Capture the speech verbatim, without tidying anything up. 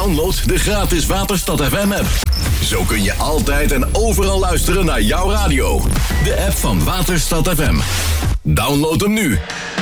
Download de gratis Waterstad F M app. Zo kun je altijd en overal luisteren naar jouw radio. De app van Waterstad F M. Download hem nu.